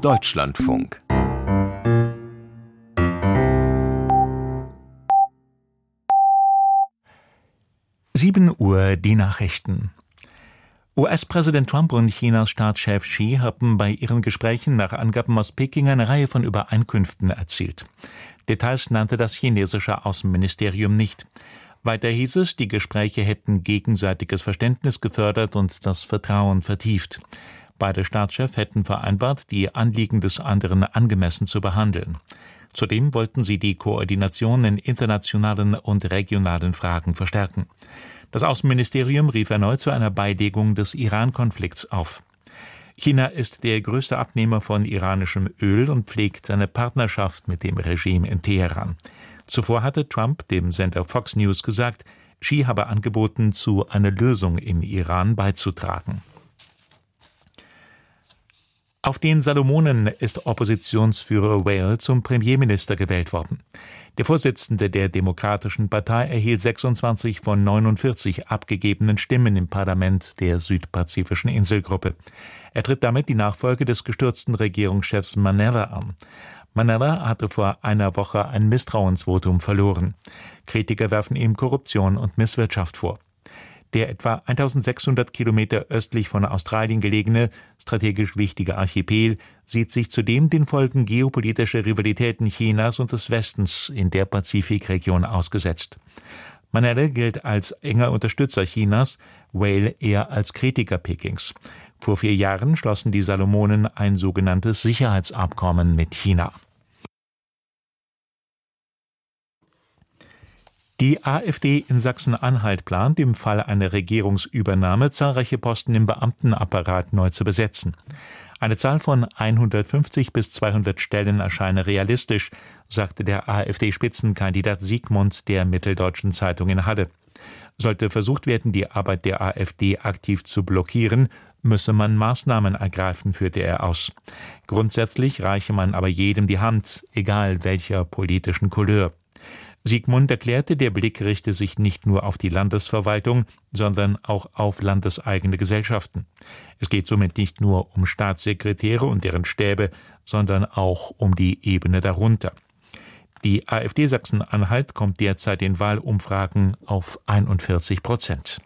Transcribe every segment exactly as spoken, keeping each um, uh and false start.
Deutschlandfunk. sieben Uhr die Nachrichten. U S-Präsident Trump und Chinas Staatschef Xi haben bei ihren Gesprächen nach Angaben aus Peking eine Reihe von Übereinkünften erzielt. Details nannte das chinesische Außenministerium nicht. Weiter hieß es, die Gespräche hätten gegenseitiges Verständnis gefördert und das Vertrauen vertieft. Beide Staatschefs hätten vereinbart, die Anliegen des anderen angemessen zu behandeln. Zudem wollten sie die Koordination in internationalen und regionalen Fragen verstärken. Das Außenministerium rief erneut zu einer Beilegung des Iran-Konflikts auf. China ist der größte Abnehmer von iranischem Öl und pflegt seine Partnerschaft mit dem Regime in Teheran. Zuvor hatte Trump dem Sender Fox News gesagt, Xi habe angeboten, zu einer Lösung im Iran beizutragen. Auf den Salomonen ist Oppositionsführer Whale zum Premierminister gewählt worden. Der Vorsitzende der Demokratischen Partei erhielt sechsundzwanzig von neunundvierzig abgegebenen Stimmen im Parlament der südpazifischen Inselgruppe. Er tritt damit die Nachfolge des gestürzten Regierungschefs Manella an. Manella hatte vor einer Woche ein Misstrauensvotum verloren. Kritiker werfen ihm Korruption und Misswirtschaft vor. Der etwa eintausendsechshundert Kilometer östlich von Australien gelegene, strategisch wichtige Archipel sieht sich zudem den Folgen geopolitischer Rivalitäten Chinas und des Westens in der Pazifikregion ausgesetzt. Manella gilt als enger Unterstützer Chinas, Whale eher als Kritiker Pekings. Vor vier Jahren schlossen die Salomonen ein sogenanntes Sicherheitsabkommen mit China. Die AfD in Sachsen-Anhalt plant, im Fall einer Regierungsübernahme zahlreiche Posten im Beamtenapparat neu zu besetzen. Eine Zahl von hundertfünfzig bis zweihundert Stellen erscheine realistisch, sagte der AfD-Spitzenkandidat Siegmund der Mitteldeutschen Zeitung in Halle. Sollte versucht werden, die Arbeit der AfD aktiv zu blockieren, müsse man Maßnahmen ergreifen, führte er aus. Grundsätzlich reiche man aber jedem die Hand, egal welcher politischen Couleur. Siegmund erklärte, der Blick richte sich nicht nur auf die Landesverwaltung, sondern auch auf landeseigene Gesellschaften. Es geht somit nicht nur um Staatssekretäre und deren Stäbe, sondern auch um die Ebene darunter. Die AfD Sachsen-Anhalt kommt derzeit in Wahlumfragen auf einundvierzig Prozent.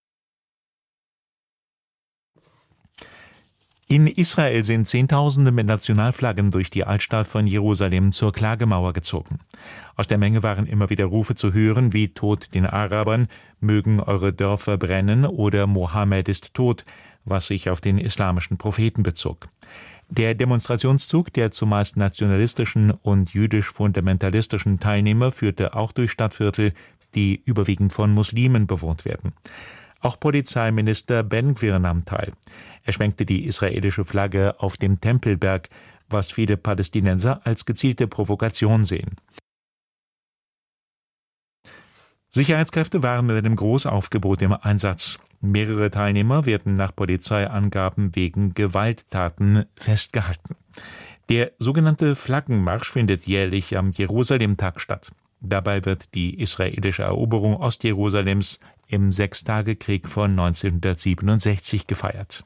In Israel sind Zehntausende mit Nationalflaggen durch die Altstadt von Jerusalem zur Klagemauer gezogen. Aus der Menge waren immer wieder Rufe zu hören wie „Tod den Arabern", „Mögen eure Dörfer brennen" oder „Mohammed ist tot", was sich auf den islamischen Propheten bezog. Der Demonstrationszug der zumeist nationalistischen und jüdisch-fundamentalistischen Teilnehmer führte auch durch Stadtviertel, die überwiegend von Muslimen bewohnt werden. Auch Polizeiminister Ben-Gvir nahm teil. Er schwenkte die israelische Flagge auf dem Tempelberg, was viele Palästinenser als gezielte Provokation sehen. Sicherheitskräfte waren mit einem Großaufgebot im Einsatz. Mehrere Teilnehmer werden nach Polizeiangaben wegen Gewalttaten festgehalten. Der sogenannte Flaggenmarsch findet jährlich am Jerusalem-Tag statt. Dabei wird die israelische Eroberung Ostjerusalems im Sechstagekrieg von neunzehnhundertsiebenundsechzig gefeiert.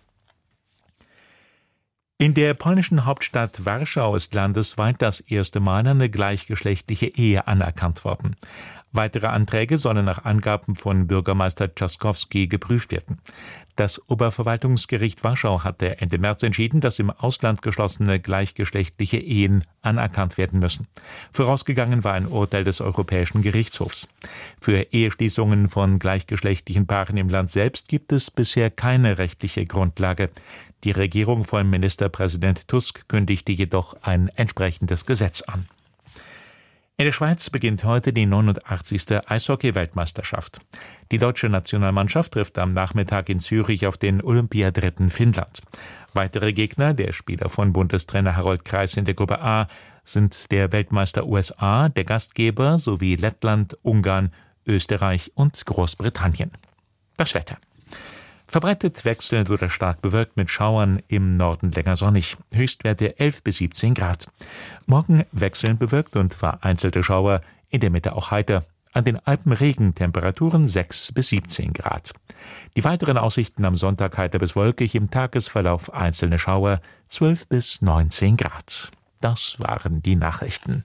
In der polnischen Hauptstadt Warschau ist landesweit das erste Mal eine gleichgeschlechtliche Ehe anerkannt worden. Weitere Anträge sollen nach Angaben von Bürgermeister Trzaskowski geprüft werden. Das Oberverwaltungsgericht Warschau hatte Ende März entschieden, dass im Ausland geschlossene gleichgeschlechtliche Ehen anerkannt werden müssen. Vorausgegangen war ein Urteil des Europäischen Gerichtshofs. Für Eheschließungen von gleichgeschlechtlichen Paaren im Land selbst gibt es bisher keine rechtliche Grundlage. Die Regierung von Ministerpräsident Tusk kündigte jedoch ein entsprechendes Gesetz an. In der Schweiz beginnt heute die neunundachtzigste Eishockey-Weltmeisterschaft. Die deutsche Nationalmannschaft trifft am Nachmittag in Zürich auf den Olympiadritten Finnland. Weitere Gegner, der Spieler von Bundestrainer Harold Kreis in der Gruppe A, sind der Weltmeister U S A, der Gastgeber sowie Lettland, Ungarn, Österreich und Großbritannien. Das Wetter. Verbreitet wechselnd oder stark bewölkt mit Schauern, im Norden länger sonnig. Höchstwerte elf bis siebzehn Grad. Morgen wechselnd bewölkt und vereinzelte Schauer, in der Mitte auch heiter. An den Alpen Regentemperaturen sechs bis siebzehn Grad. Die weiteren Aussichten am Sonntag heiter bis wolkig, im Tagesverlauf einzelne Schauer, zwölf bis neunzehn Grad. Das waren die Nachrichten.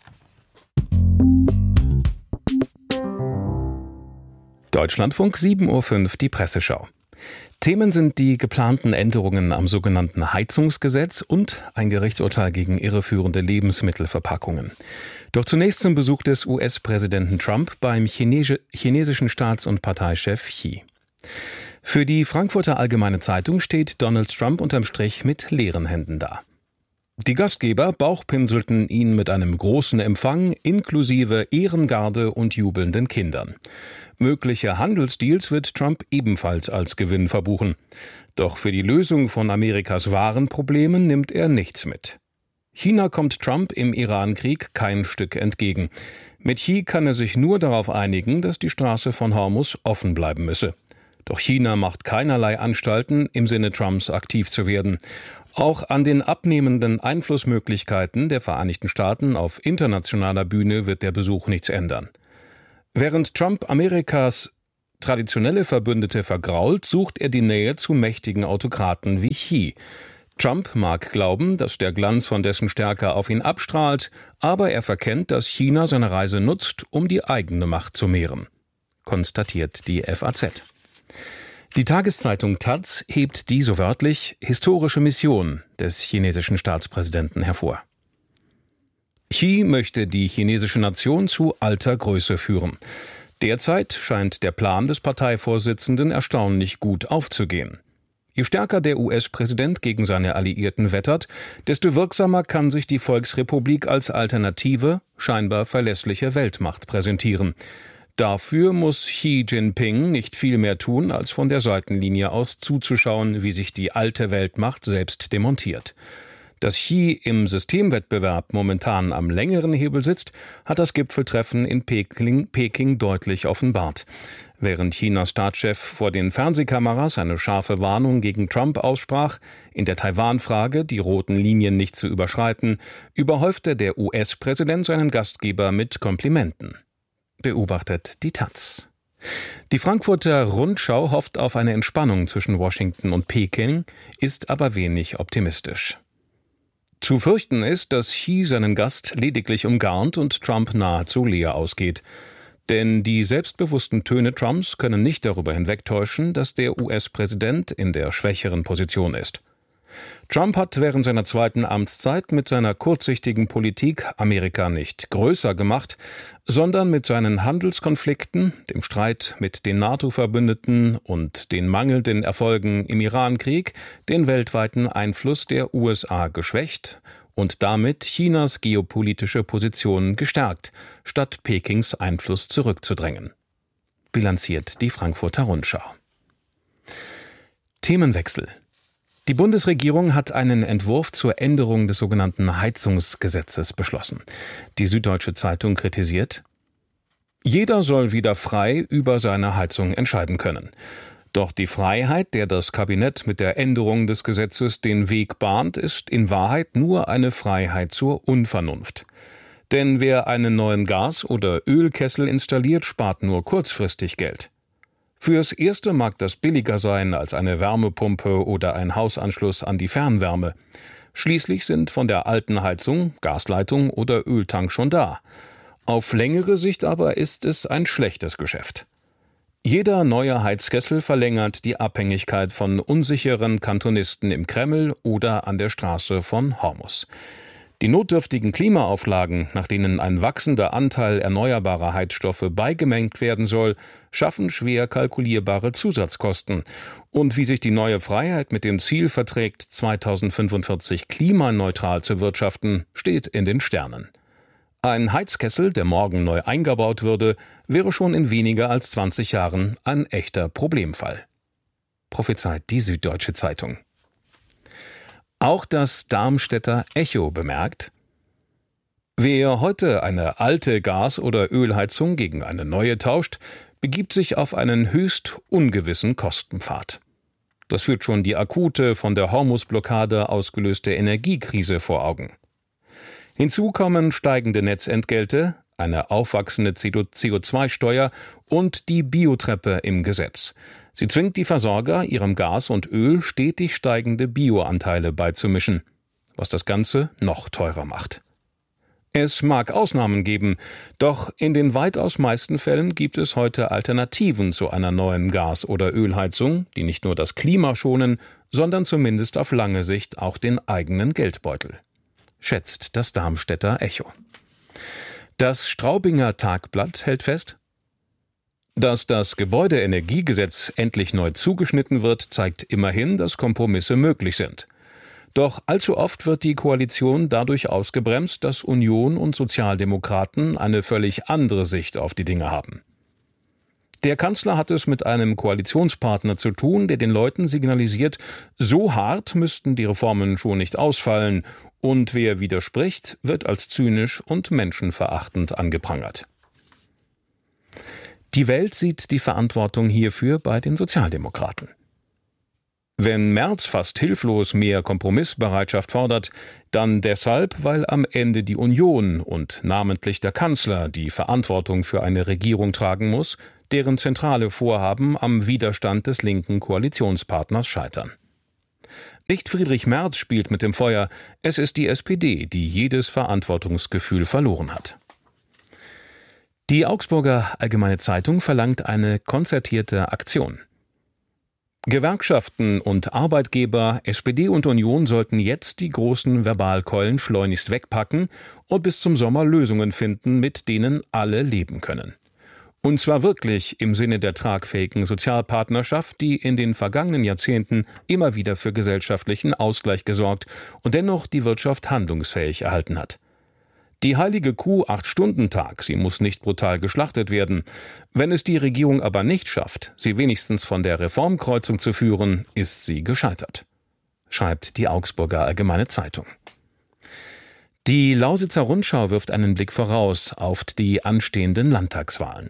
Deutschlandfunk sieben Uhr fünf, die Presseschau. Themen sind die geplanten Änderungen am sogenannten Heizungsgesetz und ein Gerichtsurteil gegen irreführende Lebensmittelverpackungen. Doch zunächst zum Besuch des U S-Präsidenten Trump beim Chinesi- chinesischen Staats- und Parteichef Xi. Für die Frankfurter Allgemeine Zeitung steht Donald Trump unterm Strich mit leeren Händen da. Die Gastgeber bauchpinselten ihn mit einem großen Empfang inklusive Ehrengarde und jubelnden Kindern. Mögliche Handelsdeals wird Trump ebenfalls als Gewinn verbuchen. Doch für die Lösung von Amerikas wahren Problemen nimmt er nichts mit. China kommt Trump im Iran-Krieg kein Stück entgegen. Mit Xi kann er sich nur darauf einigen, dass die Straße von Hormuz offen bleiben müsse. Doch China macht keinerlei Anstalten, im Sinne Trumps aktiv zu werden. Auch an den abnehmenden Einflussmöglichkeiten der Vereinigten Staaten auf internationaler Bühne wird der Besuch nichts ändern. Während Trump Amerikas traditionelle Verbündete vergrault, sucht er die Nähe zu mächtigen Autokraten wie Xi. Trump mag glauben, dass der Glanz von dessen Stärke auf ihn abstrahlt, aber er verkennt, dass China seine Reise nutzt, um die eigene Macht zu mehren, konstatiert die F A Z. Die Tageszeitung Taz hebt die, so wörtlich, historische Mission des chinesischen Staatspräsidenten hervor. Xi möchte die chinesische Nation zu alter Größe führen. Derzeit scheint der Plan des Parteivorsitzenden erstaunlich gut aufzugehen. Je stärker der U S-Präsident gegen seine Alliierten wettert, desto wirksamer kann sich die Volksrepublik als alternative, scheinbar verlässliche Weltmacht präsentieren. Dafür muss Xi Jinping nicht viel mehr tun, als von der Seitenlinie aus zuzuschauen, wie sich die alte Weltmacht selbst demontiert. Dass Xi im Systemwettbewerb momentan am längeren Hebel sitzt, hat das Gipfeltreffen in Peking, Peking deutlich offenbart. Während Chinas Staatschef vor den Fernsehkameras eine scharfe Warnung gegen Trump aussprach, in der Taiwan-Frage die roten Linien nicht zu überschreiten, überhäufte der U S-Präsident seinen Gastgeber mit Komplimenten. Beobachtet die Taz. Die Frankfurter Rundschau hofft auf eine Entspannung zwischen Washington und Peking, ist aber wenig optimistisch. Zu fürchten ist, dass Xi seinen Gast lediglich umgarnt und Trump nahezu leer ausgeht. Denn die selbstbewussten Töne Trumps können nicht darüber hinwegtäuschen, dass der U S-Präsident in der schwächeren Position ist. Trump hat während seiner zweiten Amtszeit mit seiner kurzsichtigen Politik Amerika nicht größer gemacht, sondern mit seinen Handelskonflikten, dem Streit mit den NATO-Verbündeten und den mangelnden Erfolgen im Iran-Krieg den weltweiten Einfluss der U S A geschwächt und damit Chinas geopolitische Position gestärkt, statt Pekings Einfluss zurückzudrängen. Bilanziert die Frankfurter Rundschau. Themenwechsel. Die Bundesregierung hat einen Entwurf zur Änderung des sogenannten Heizungsgesetzes beschlossen. Die Süddeutsche Zeitung kritisiert: Jeder soll wieder frei über seine Heizung entscheiden können. Doch die Freiheit, der das Kabinett mit der Änderung des Gesetzes den Weg bahnt, ist in Wahrheit nur eine Freiheit zur Unvernunft. Denn wer einen neuen Gas- oder Ölkessel installiert, spart nur kurzfristig Geld. Fürs Erste mag das billiger sein als eine Wärmepumpe oder ein Hausanschluss an die Fernwärme. Schließlich sind von der alten Heizung, Gasleitung oder Öltank schon da. Auf längere Sicht aber ist es ein schlechtes Geschäft. Jeder neue Heizkessel verlängert die Abhängigkeit von unsicheren Kantonisten im Kreml oder an der Straße von Hormuz. Die notdürftigen Klimaauflagen, nach denen ein wachsender Anteil erneuerbarer Heizstoffe beigemengt werden soll, schaffen schwer kalkulierbare Zusatzkosten. Und wie sich die neue Freiheit mit dem Ziel verträgt, zweitausendfünfundvierzig klimaneutral zu wirtschaften, steht in den Sternen. Ein Heizkessel, der morgen neu eingebaut würde, wäre schon in weniger als zwanzig Jahren ein echter Problemfall. Prophezeit die Süddeutsche Zeitung. Auch das Darmstädter Echo bemerkt: Wer heute eine alte Gas- oder Ölheizung gegen eine neue tauscht, begibt sich auf einen höchst ungewissen Kostenpfad. Das führt schon die akute, von der Hormuz-Blockade ausgelöste Energiekrise vor Augen. Hinzu kommen steigende Netzentgelte, eine aufwachsende C O zwei Steuer und die Biotreppe im Gesetz. Sie zwingt die Versorger, ihrem Gas und Öl stetig steigende Bioanteile beizumischen, was das Ganze noch teurer macht. Es mag Ausnahmen geben, doch in den weitaus meisten Fällen gibt es heute Alternativen zu einer neuen Gas- oder Ölheizung, die nicht nur das Klima schonen, sondern zumindest auf lange Sicht auch den eigenen Geldbeutel, schätzt das Darmstädter Echo. Das Straubinger Tagblatt hält fest: Dass das Gebäudeenergiegesetz endlich neu zugeschnitten wird, zeigt immerhin, dass Kompromisse möglich sind. Doch allzu oft wird die Koalition dadurch ausgebremst, dass Union und Sozialdemokraten eine völlig andere Sicht auf die Dinge haben. Der Kanzler hat es mit einem Koalitionspartner zu tun, der den Leuten signalisiert, so hart müssten die Reformen schon nicht ausfallen, und wer widerspricht, wird als zynisch und menschenverachtend angeprangert. Die Welt sieht die Verantwortung hierfür bei den Sozialdemokraten. Wenn Merz fast hilflos mehr Kompromissbereitschaft fordert, dann deshalb, weil am Ende die Union und namentlich der Kanzler die Verantwortung für eine Regierung tragen muss, deren zentrale Vorhaben am Widerstand des linken Koalitionspartners scheitern. Nicht Friedrich Merz spielt mit dem Feuer, es ist die S P D, die jedes Verantwortungsgefühl verloren hat. Die Augsburger Allgemeine Zeitung verlangt eine konzertierte Aktion. Gewerkschaften und Arbeitgeber, S P D und Union sollten jetzt die großen Verbalkeulen schleunigst wegpacken und bis zum Sommer Lösungen finden, mit denen alle leben können. Und zwar wirklich im Sinne der tragfähigen Sozialpartnerschaft, die in den vergangenen Jahrzehnten immer wieder für gesellschaftlichen Ausgleich gesorgt und dennoch die Wirtschaft handlungsfähig erhalten hat. Die heilige Kuh Acht-Stunden-Tag, sie muss nicht brutal geschlachtet werden. Wenn es die Regierung aber nicht schafft, sie wenigstens von der Reformkreuzung zu führen, ist sie gescheitert, schreibt die Augsburger Allgemeine Zeitung. Die Lausitzer Rundschau wirft einen Blick voraus auf die anstehenden Landtagswahlen.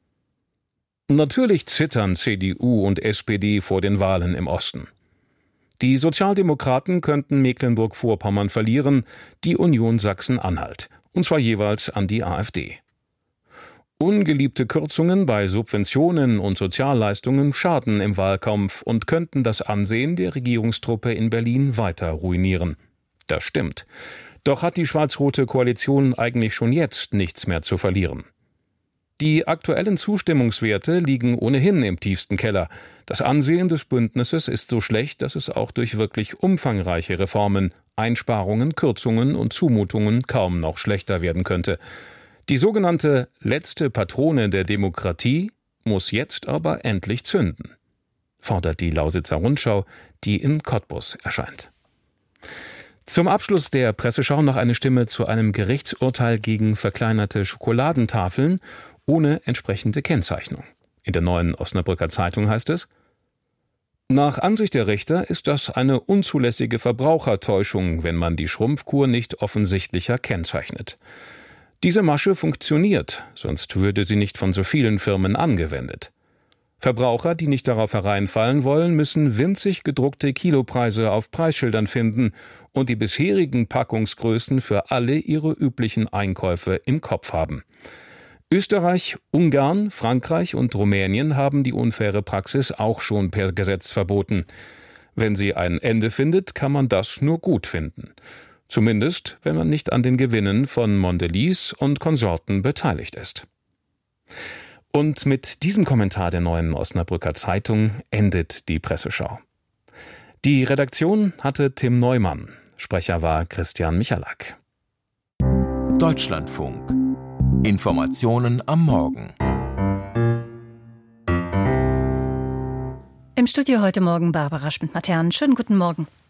Natürlich zittern C D U und S P D vor den Wahlen im Osten. Die Sozialdemokraten könnten Mecklenburg-Vorpommern verlieren, die Union Sachsen-Anhalt, und zwar jeweils an die AfD. Ungeliebte Kürzungen bei Subventionen und Sozialleistungen schaden im Wahlkampf und könnten das Ansehen der Regierungstruppe in Berlin weiter ruinieren. Das stimmt. Doch hat die schwarz-rote Koalition eigentlich schon jetzt nichts mehr zu verlieren. Die aktuellen Zustimmungswerte liegen ohnehin im tiefsten Keller. Das Ansehen des Bündnisses ist so schlecht, dass es auch durch wirklich umfangreiche Reformen, Einsparungen, Kürzungen und Zumutungen kaum noch schlechter werden könnte. Die sogenannte letzte Patrone der Demokratie muss jetzt aber endlich zünden, fordert die Lausitzer Rundschau, die in Cottbus erscheint. Zum Abschluss der Presseschau noch eine Stimme zu einem Gerichtsurteil gegen verkleinerte Schokoladentafeln ohne entsprechende Kennzeichnung. In der Neuen Osnabrücker Zeitung heißt es: Nach Ansicht der Richter ist das eine unzulässige Verbrauchertäuschung, wenn man die Schrumpfkur nicht offensichtlicher kennzeichnet. Diese Masche funktioniert, sonst würde sie nicht von so vielen Firmen angewendet. Verbraucher, die nicht darauf hereinfallen wollen, müssen winzig gedruckte Kilopreise auf Preisschildern finden und die bisherigen Packungsgrößen für alle ihre üblichen Einkäufe im Kopf haben. Österreich, Ungarn, Frankreich und Rumänien haben die unfaire Praxis auch schon per Gesetz verboten. Wenn sie ein Ende findet, kann man das nur gut finden. Zumindest, wenn man nicht an den Gewinnen von Mondelez und Konsorten beteiligt ist. Und mit diesem Kommentar der Neuen Osnabrücker Zeitung endet die Presseschau. Die Redaktion hatte Tim Neumann. Sprecher war Christian Michalak. Deutschlandfunk. Informationen am Morgen. Im Studio heute Morgen Barbara Schmidt-Matern. Schönen guten Morgen.